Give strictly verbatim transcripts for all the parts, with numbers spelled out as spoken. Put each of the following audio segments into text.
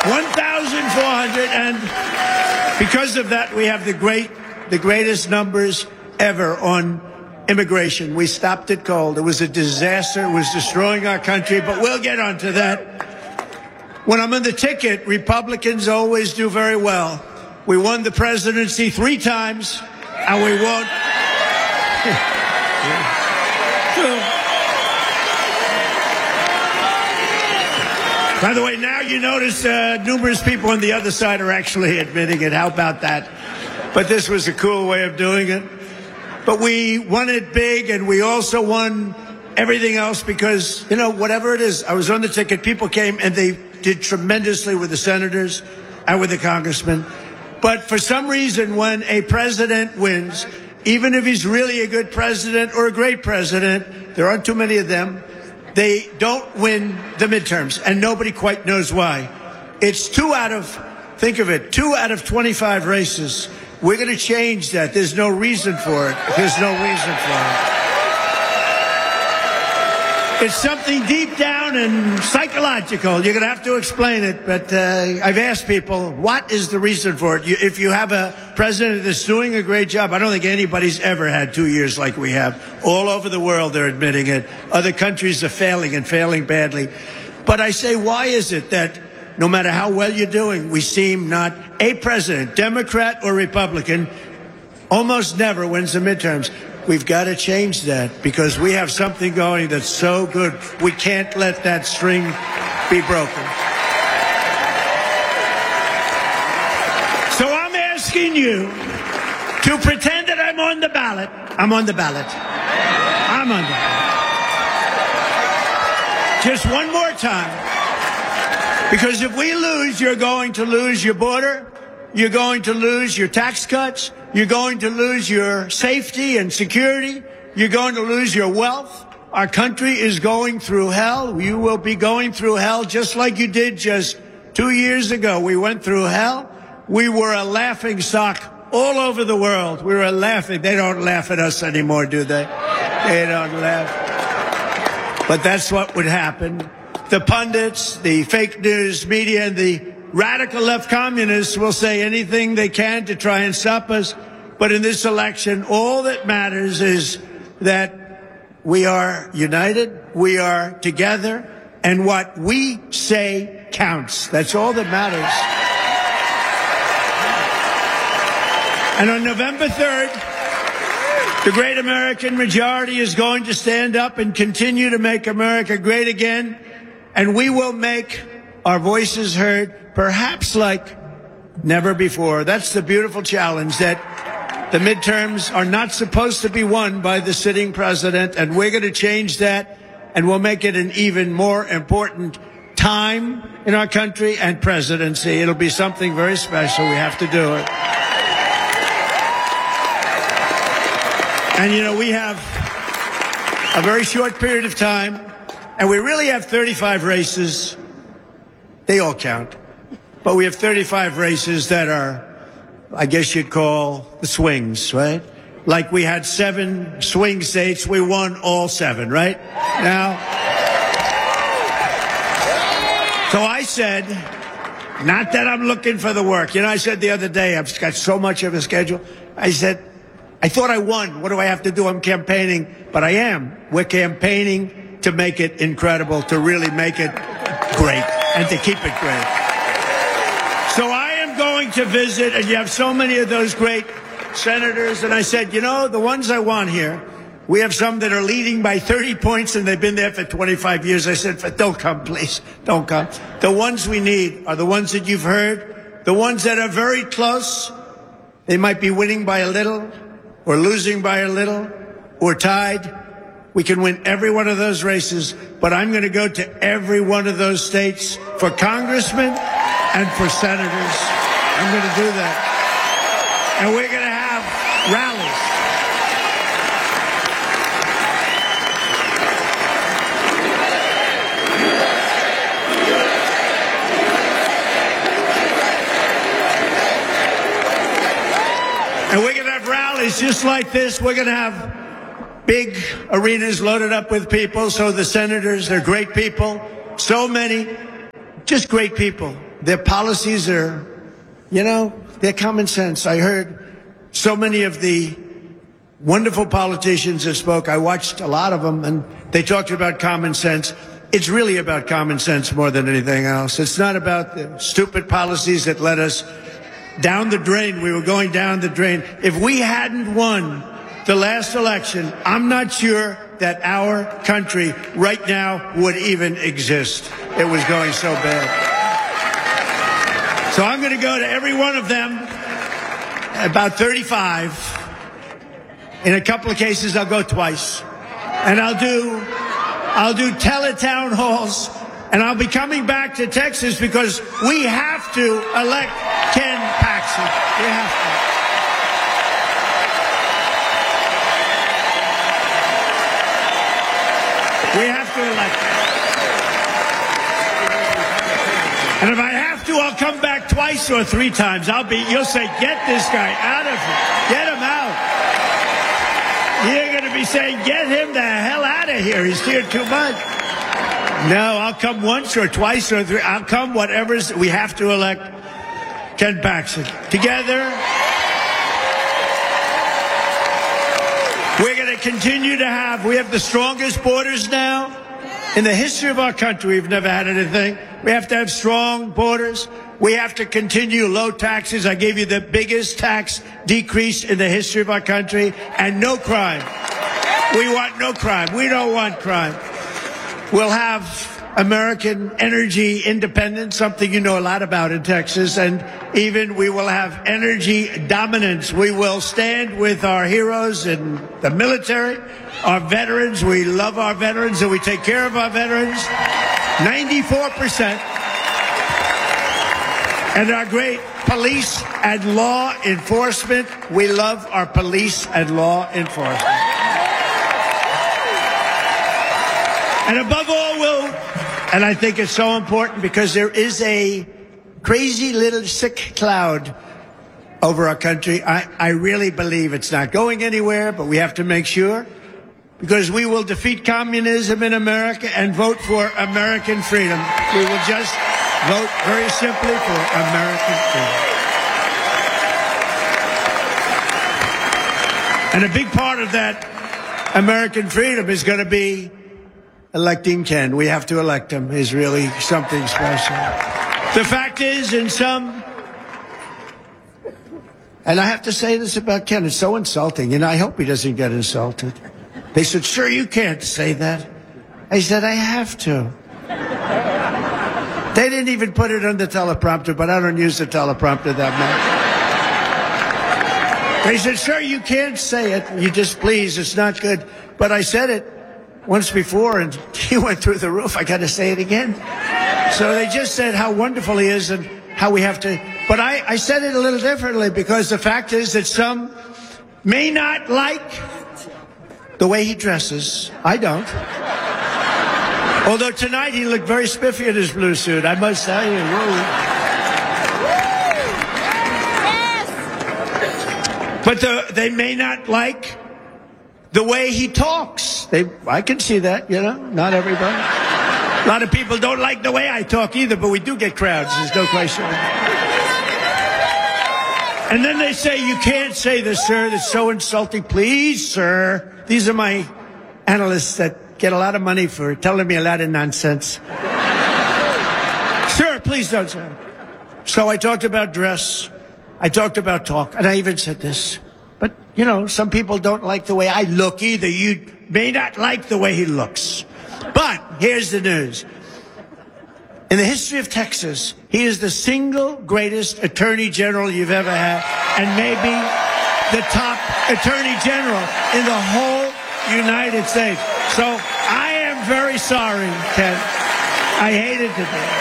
one thousand four hundred, and because of that, we have the great, the greatest numbers ever on immigration. We stopped it cold. It was a disaster. It was destroying our country, but we'll get onto that. When I'm on the ticket, Republicans always do very well. We won the presidency three times, and we won't. By the way, now you notice uh, numerous people on the other side are actually admitting it. How about that? But this was a cool way of doing it. But we won it big, and we also won everything else because, you know, whatever it is, I was on the ticket, people came, and they did tremendously with the senators and with the congressmen. But for some reason, when a president wins, even if he's really a good president or a great president, there aren't too many of them, they don't win the midterms, and nobody quite knows why. It's two out of, think of it, two out of twenty-five races. We're going to change that. There's no reason for it. There's no reason for it. It's something deep down and psychological. You're going to have to explain it, but uh, I've asked people, what is the reason for it? You, if you have a president that's doing a great job, I don't think anybody's ever had two years like we have. All over the world, they're admitting it. Other countries are failing and failing badly. But I say, why is it that no matter how well you're doing, we seem not a president, Democrat or Republican, almost never wins the midterms? We've got to change that because we have something going that's so good. We can't let that string be broken. So I'm asking you to pretend that I'm on the ballot. I'm on the ballot. I'm on the ballot. Just one more time. Because if we lose, you're going to lose your border. You're going to lose your tax cuts. You're going to lose your safety and security. You're going to lose your wealth. Our country is going through hell. You will be going through hell just like you did just two years ago. We went through hell. We were a laughing stock all over the world. We were laughing. They don't laugh at us anymore, do they? They don't laugh. But that's what would happen. The pundits, the fake news media, and the radical left communists will say anything they can to try and stop us. But in this election, all that matters is that we are united, we are together, and what we say counts. That's all that matters. And on November third, the great American majority is going to stand up and continue to make America great again. And we will make our voices heard, perhaps like never before. That's the beautiful challenge, that the midterms are not supposed to be won by the sitting president, and we're going to change that, and we'll make it an even more important time in our country and presidency. It'll be something very special. We have to do it. And, you know, we have a very short period of time, and we really have thirty-five races. They all count. But we have thirty-five races that are, I guess you'd call the swings, right? Like we had seven swing states. We won all seven, right? Now, so I said, not that I'm looking for the work. You know, I said the other day, I've got so much of a schedule. I said, I thought I won. What do I have to do? I'm campaigning. But I am. We're campaigning to make it incredible, to really make it great, and to keep it great. So I am going to visit, and you have so many of those great senators, and I said, you know, the ones I want here, we have some that are leading by thirty points, and they've been there for twenty-five years. I said, don't come, please. Don't come. The ones we need are the ones that you've heard, the ones that are very close. They might be winning by a little, or losing by a little, or tied. We can win every one of those races, but I'm going to go to every one of those states for congressmen and for senators. I'm going to do that. And we're going to have rallies. And we're going to have rallies just like this. We're going to have big arenas loaded up with people. So the senators, they're great people. So many, just great people. their policies are, you know, they're common sense. I heard so many of the wonderful politicians that spoke. I watched a lot of them, and they talked about common sense. It's really about common sense more than anything else. It's not about the stupid policies that led us down the drain. We were going down the drain. If we hadn't won the last election, I'm not sure that our country right now would even exist. It was going so bad. So I'm going to go to every one of them, about thirty-five. In a couple of cases, I'll go twice. And I'll do, I'll do tele-town halls. And I'll be coming back to Texas because we have to elect Ken Paxton. We have to. We have to elect him. And if I have to, I'll come back twice or three times. I'll be, you'll say, get this guy out of here. Get him out. You're going to be saying, get him the hell out of here. He's here too much. No, I'll come once or twice or three. I'll come whatever's. We have to elect Ken Paxton. Together, we're going to continue to have, we have the strongest borders now. In the history of our country, we've never had anything. We have to have strong borders. We have to continue low taxes. I gave you the biggest tax decrease in the history of our country. And no crime. We want no crime. We don't want crime. We'll have American energy independence, something you know a lot about in Texas. And even we will have energy dominance. We will stand with our heroes in the military, our veterans. We love our veterans and we take care of our veterans. ninety-four percent. And our great police and law enforcement. We love our police and law enforcement. And above all, we'll, and I think it's so important because there is a crazy little sick cloud over our country. I, I really believe it's not going anywhere, but we have to make sure, because we will defeat communism in America and vote for American freedom. We will just vote very simply for American freedom. And a big part of that American freedom is going to be electing Ken. We have to elect him. He's really something special. The fact is, in some, and I have to say this about Ken, it's so insulting, and I hope he doesn't get insulted. They said, sir, you can't say that. I said, I have to. They didn't even put it on the teleprompter, but I don't use the teleprompter that much. They said, sir, you can't say it. You just, please, it's not good. But I said it once before, and he went through the roof. I got to say it again. So they just said how wonderful he is and how we have to. But I, I said it a little differently, because the fact is that some may not like the way he dresses. I don't. Although tonight he looked very spiffy in his blue suit, I must tell you. Whoa. But the, they may not like the way he talks. They, I can see that, you know, not everybody. A lot of people don't like the way I talk either, but we do get crowds, there's no question. And then they say, you can't say this, sir, that's so insulting. Please, sir. These are my analysts that get a lot of money for telling me a lot of nonsense. Sir, please don't, sir. So I talked about dress. I talked about talk. And I even said this. But, you know, some people don't like the way I look either. You may not like the way he looks. But here's the news. In the history of Texas, he is the single greatest attorney general you've ever had, and maybe the top attorney general in the whole United States. So I am very sorry, Ken. I hate it today.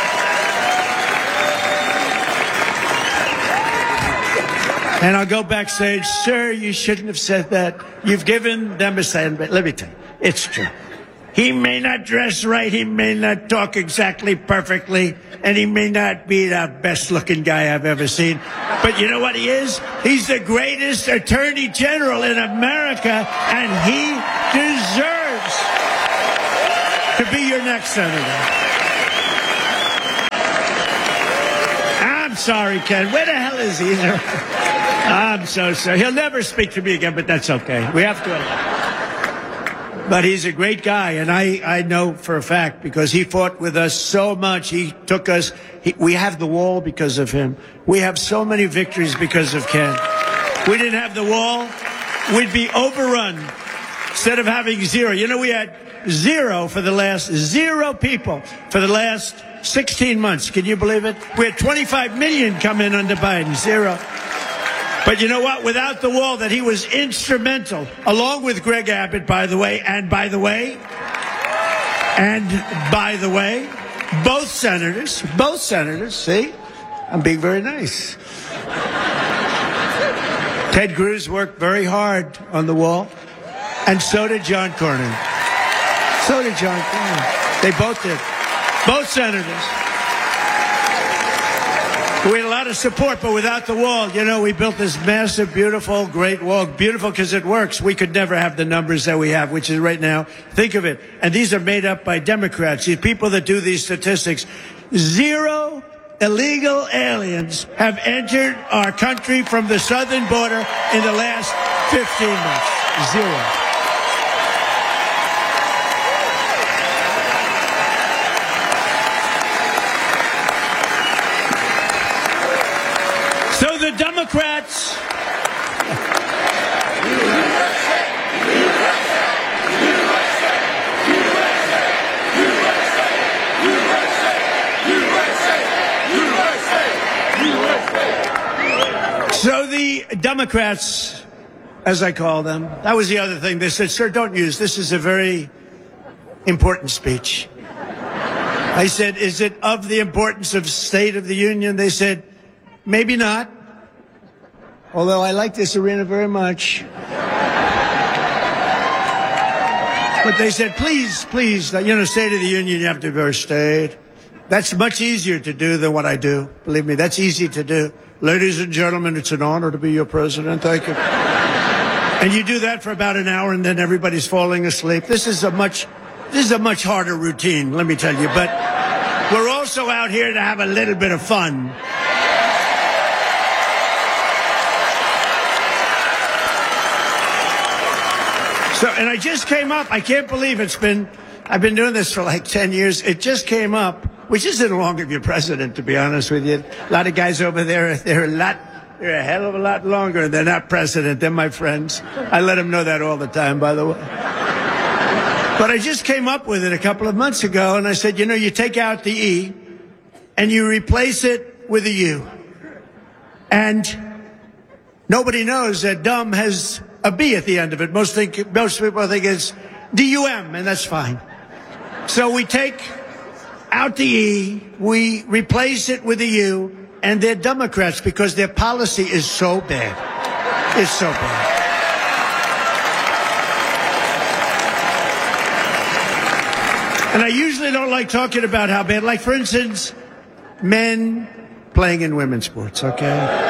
And I'll go backstage. Sir, you shouldn't have said that. You've given them a sandbag. Let me tell you, it's true. He may not dress right, he may not talk exactly perfectly, and he may not be the best-looking guy I've ever seen. But you know what he is? He's the greatest attorney general in America, and he deserves to be your next senator. I'm sorry, Ken. Where the hell is he? I'm so sorry. He'll never speak to me again, but that's okay. We have to. But he's a great guy, and I, I know for a fact because he fought with us so much. He took us. He, we have the wall because of him. We have so many victories because of Ken. We didn't have the wall, we'd be overrun. Instead of having zero, you know, we had zero for the last, zero people for the last sixteen months. Can you believe it? We had twenty-five million come in under Biden, zero. But you know what? Without the wall, that he was instrumental, along with Greg Abbott, by the way, and by the way, and by the way, both senators, both senators, see, I'm being very nice. Ted Cruz worked very hard on the wall, and so did John Cornyn. So did John Cornyn. They both did. Both senators. We had a lot of support, but without the wall, you know, we built this massive, beautiful, great wall. Beautiful because it works. We could never have the numbers that we have, which is right now. Think of it. And these are made up by Democrats. These people that do these statistics. Zero illegal aliens have entered our country from the southern border in the last fifteen months. Zero. So the Democrats... So the Democrats, as I call them, that was the other thing. They said, sir, don't use, this is a very important speech. I said, is it of the importance of State of the Union? They said, maybe not. Although I like this arena very much. But they said, please, please, you know, State of the Union, you have to be very state. That's much easier to do than what I do. Believe me, that's easy to do. Ladies and gentlemen, it's an honor to be your president. Thank you. And you do that for about an hour, and then everybody's falling asleep. This is a much, this is a much harder routine, let me tell you. But we're also out here to have a little bit of fun. So, and I just came up. I can't believe it's been. I've been doing this for like ten years. It just came up. Which isn't long of your president, to be honest with you. A lot of guys over there, they're a lot, they're a hell of a lot longer. They're not president. They're my friends. I let them know that all the time, by the way. But I just came up with it a couple of months ago, and I said, you know, you take out the E, and you replace it with a U. And nobody knows that dumb has a B at the end of it. Most think, most people think it's D U M, and that's fine. So we take out the E, we replace it with a U, and they're Democrats because their policy is so bad. It's so bad. And I usually don't like talking about how bad, like for instance, men playing in women's sports, okay?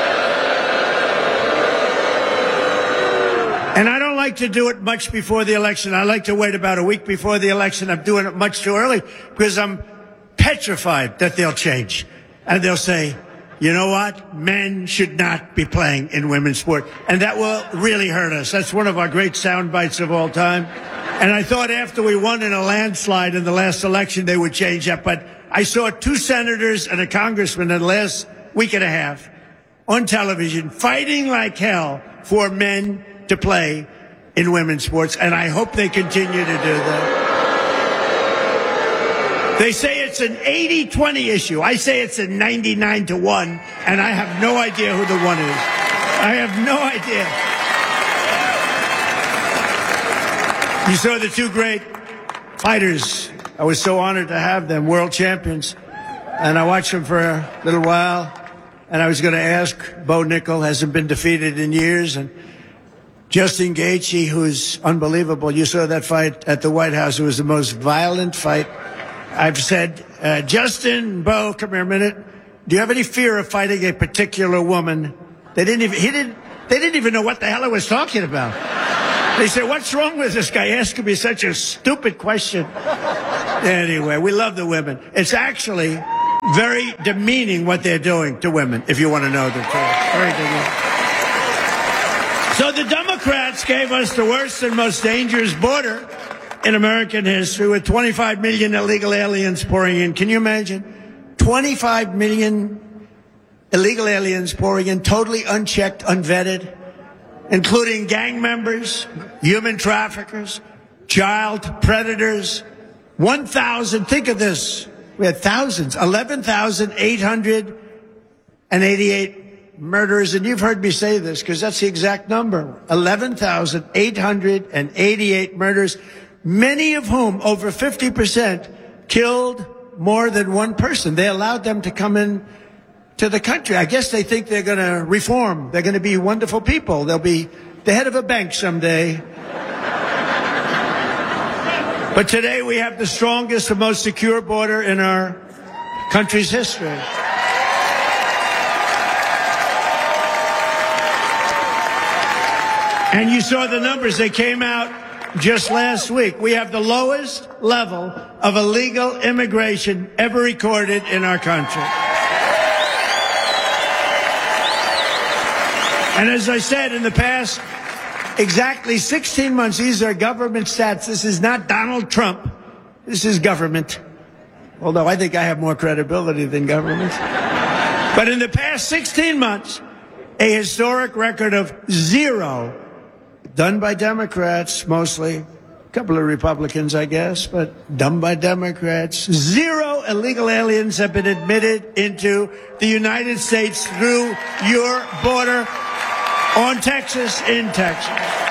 And I don't like to do it much before the election. I like to wait about a week before the election. I'm doing it much too early because I'm petrified that they'll change. And they'll say, you know what? Men should not be playing in women's sport. And that will really hurt us. That's one of our great sound bites of all time. And I thought after we won in a landslide in the last election, they would change that. But I saw two senators and a congressman in the last week and a half on television fighting like hell for men to play in women's sports, and I hope they continue to do that. They say it's an eighty twenty issue. I say it's a ninety-nine to one, and I have no idea who the one is. I have no idea. You saw the two great fighters. I was so honored to have them, world champions, and I watched them for a little while, and I was going to ask, Bo Nickel hasn't been defeated in years, and Justin Gaethje, who's unbelievable. You saw that fight at the White House. It was the most violent fight. I've said, uh, Justin, Bo, come here a minute. Do you have any fear of fighting a particular woman? They didn't even, he didn't, they didn't even know what the hell I was talking about. They said, what's wrong with this guy asking me such a stupid question? Anyway, we love the women. It's actually Very demeaning what they're doing to women, if you want to know the truth. Very demeaning. So the Democrats gave us the worst and most dangerous border in American history with twenty-five million illegal aliens pouring in. Can you imagine? twenty-five million illegal aliens pouring in, totally unchecked, unvetted, including gang members, human traffickers, child predators. one thousand, think of this. We had thousands, eleven thousand eight hundred eighty-eight murders. And you've heard me say this because that's the exact number. eleven thousand eight hundred eighty-eight murders, many of whom, over fifty percent, killed more than one person. They allowed them to come in to the country. I guess they think they're going to reform. They're going to be wonderful people. They'll be the head of a bank someday. But today we have the strongest and most secure border in our country's history. And you saw the numbers. They came out just last week. We have the lowest level of illegal immigration ever recorded in our country. And as I said, in the past exactly sixteen months, these are government stats. This is not Donald Trump. This is government. Although I think I have more credibility than government. But in the past sixteen months, a historic record of zero, done by Democrats mostly, a couple of Republicans, I guess, but done by Democrats. Zero illegal aliens have been admitted into the United States through your border on Texas, in Texas.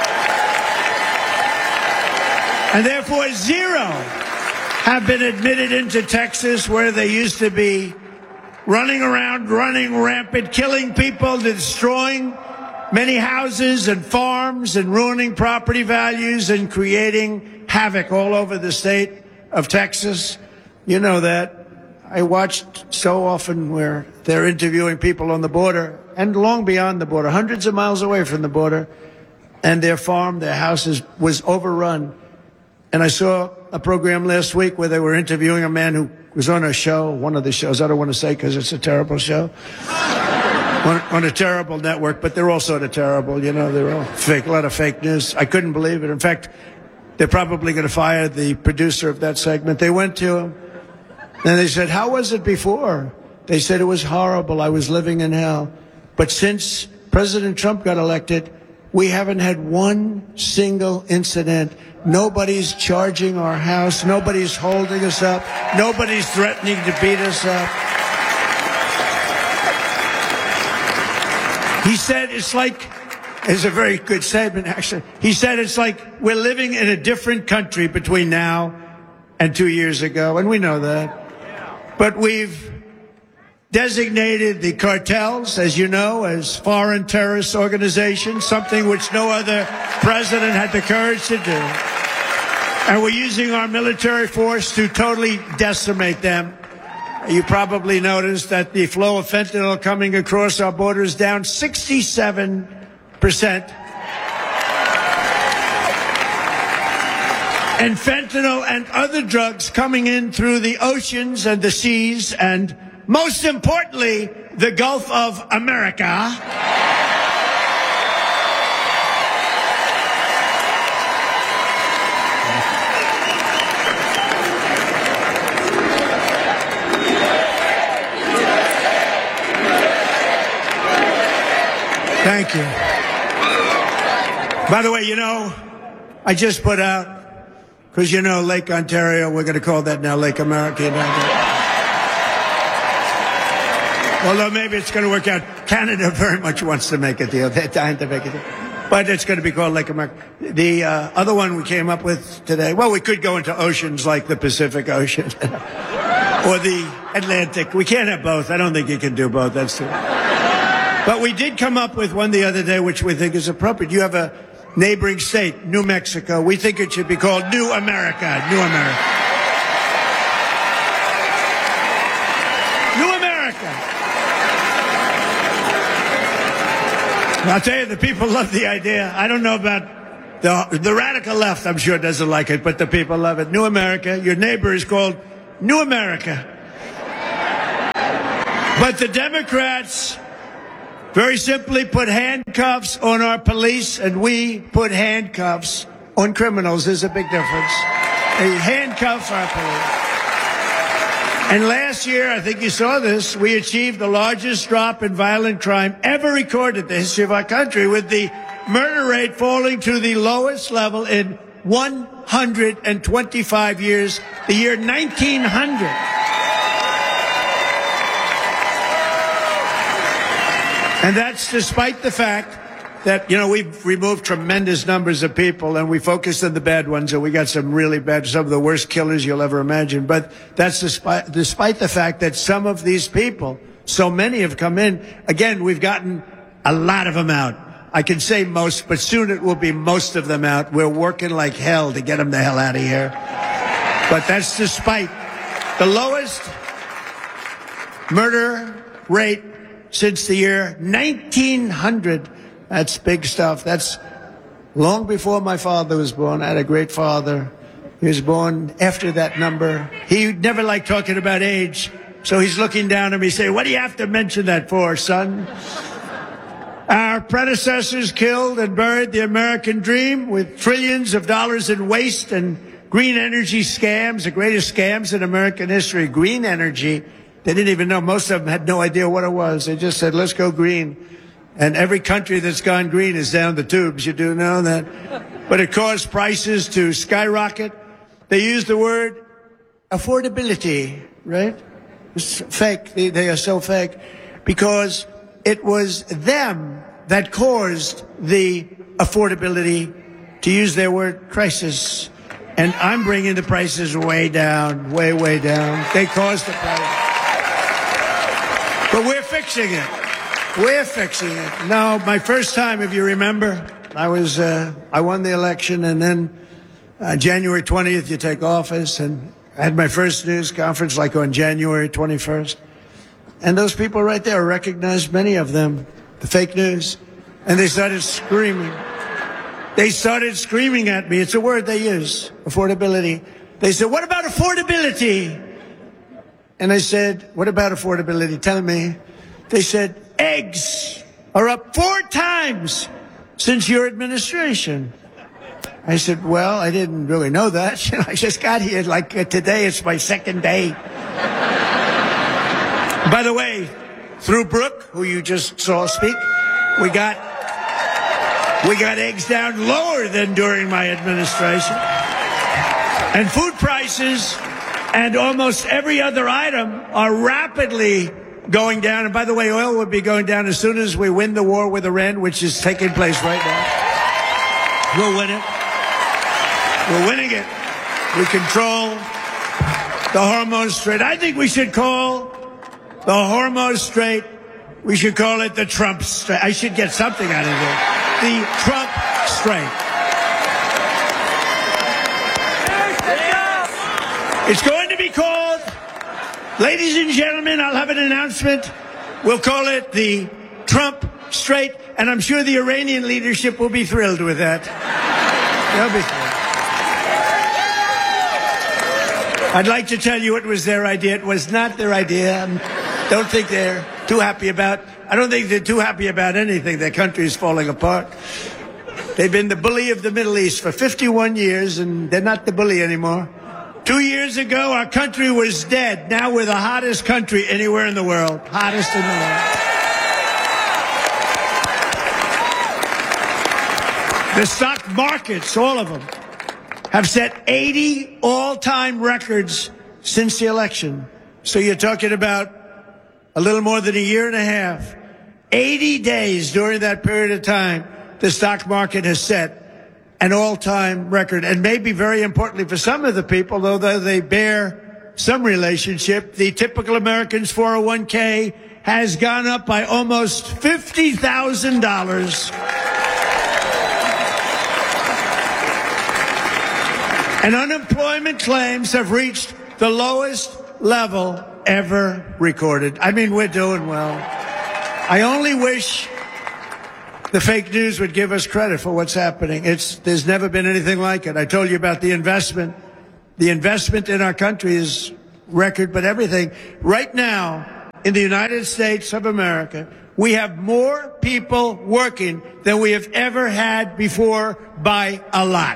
And therefore, zero have been admitted into Texas, where they used to be running around, running rampant, killing people, destroying many houses and farms and ruining property values and creating havoc all over the state of Texas. You know that. I watched so often where they're interviewing people on the border and long beyond the border, hundreds of miles away from the border, and their farm, their houses was overrun. And I saw a program last week where they were interviewing a man who was on a show, one of the shows, I don't want to say because it's a terrible show, on, on a terrible network, but they're all sort of terrible, you know, they're all fake, a lot of fake news. I couldn't believe it. In fact, they're probably going to fire the producer of that segment. They went to him and they said, how was it before? They said it was horrible. I was living in hell. But since President Trump got elected, we haven't had one single incident. Nobody's charging our house. Nobody's holding us up. Nobody's threatening to beat us up. He said it's like, it's a very good statement, actually. He said it's like we're living in a different country between now and two years ago, and we know that. But we've designated the cartels, as you know, as foreign terrorist organizations, something which no other president had the courage to do. And we're using our military force to totally decimate them. You probably noticed that the flow of fentanyl coming across our border is down sixty-seven percent. And fentanyl and other drugs coming in through the oceans and the seas and, most importantly, the Gulf of America. Thank you. By the way, you know, I just put out, because you know Lake Ontario, we're going to call that now Lake America. You know? Although maybe it's going to work out. Canada very much wants to make a deal. They're dying to make a deal. But it's going to be called Lake America. The uh, other one we came up with today, well, we could go into oceans like the Pacific Ocean or the Atlantic. We can't have both. I don't think you can do both. That's true. But we did come up with one the other day, which we think is appropriate. You have a neighboring state, New Mexico. We think it should be called New America. New America. New America. I'll tell you, the people love the idea. I don't know about the, the radical left, I'm sure doesn't like it, but the people love it. New America. Your neighbor is called New America. But the Democrats very simply put handcuffs on our police, and we put handcuffs on criminals. There's a big difference. They handcuff our police. And last year, I think you saw this, we achieved the largest drop in violent crime ever recorded in the history of our country, with the murder rate falling to the lowest level in one hundred twenty-five years, the year nineteen hundred. And that's despite the fact that, you know, we've removed tremendous numbers of people and we focused on the bad ones, and we got some really bad, some of the worst killers you'll ever imagine. But that's despite, despite the fact that some of these people, so many have come in. Again, we've gotten a lot of them out. I can say most, but soon it will be most of them out. We're working like hell to get them the hell out of here. But that's despite the lowest murder rate since the year nineteen hundred. That's big stuff. That's long before my father was born. I had a great father. He was born after that number. He never liked talking about age, so he's looking down at me saying, "What do you have to mention that for, son?" Our predecessors killed and buried the American dream with trillions of dollars in waste and green energy scams, the greatest scams in American history. Green energy. They didn't even know. Most of them had no idea what it was. They just said, let's go green. And every country that's gone green is down the tubes. You do know that? But it caused prices to skyrocket. They used the word affordability, right? It's fake. They, they are so fake because it was them that caused the affordability, to use their word, crisis. And I'm bringing the prices way down, way, way down. They caused the price. But we're fixing it. We're fixing it. No, my first time, if you remember, I was, uh, I won the election, and then uh, January twentieth, you take office, and I had my first news conference like on January twenty-first. And those people right there recognized, many of them, the fake news, and they started screaming. They started screaming at me. It's a word they use, affordability. They said, what about affordability? And I said, what about affordability? Tell me. They said, eggs are up four times since your administration. I said, well, I didn't really know that. You know, I just got here like uh, today. It's my second day. By the way, through Brooke, who you just saw speak, we got we got eggs down lower than during my administration. And food prices and almost every other item are rapidly going down. And by the way, oil will be going down as soon as we win the war with Iran, which is taking place right now. We'll win it. We're winning it. We control the Hormuz Strait. I think we should call the Hormuz Strait, we should call it the Trump Strait. I should get something out of it. The Trump Strait. It's going to be called, ladies and gentlemen, I'll have an announcement. We'll call it the Trump Strait, and I'm sure the Iranian leadership will be thrilled with that. They'll be thrilled. I'd like to tell you it was their idea. It was not their idea. I don't think they're too happy about, I don't think they're too happy about anything. Their country is falling apart. They've been the bully of the Middle East for fifty-one years, and they're not the bully anymore. Two years ago, our country was dead. Now we're the hottest country anywhere in the world. Hottest in the world. The stock markets, all of them, have set eighty all-time records since the election. So you're talking about a little more than a year and a half. eighty days during that period of time, the stock market has set an all-time record. And maybe very importantly for some of the people, although they bear some relationship, the typical American's four oh one k has gone up by almost fifty thousand dollars. And unemployment claims have reached the lowest level ever recorded. I mean, we're doing well. I only wish the fake news would give us credit for what's happening. It's, there's never been anything like it. I told you about the investment. The investment in our country is record, but everything. Right now, in the United States of America, we have more people working than we have ever had before by a lot.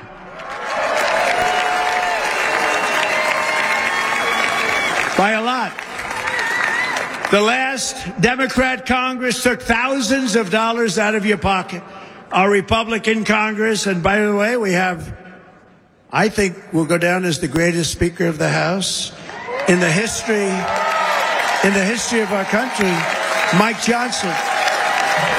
By a lot. The last Democrat Congress took thousands of dollars out of your pocket. Our Republican Congress, and by the way, we have, I think will go down as the greatest Speaker of the House in the history, in the history of our country, Mike Johnson.